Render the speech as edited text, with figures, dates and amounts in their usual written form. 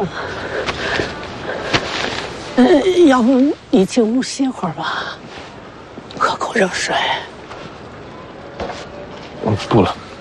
要不你进屋歇会儿吧，喝口热水。 不了。